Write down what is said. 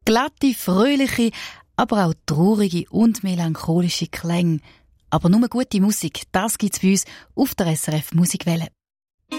Glatte, fröhliche, aber auch traurige und melancholische Klänge. Aber nur gute Musik, das gibt's bei uns auf der SRF Musikwelle.